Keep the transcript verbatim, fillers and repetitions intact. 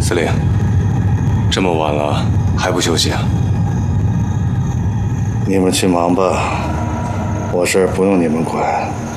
司令，这么晚了还不休息啊？ 你们去忙吧，我事儿不用你们管。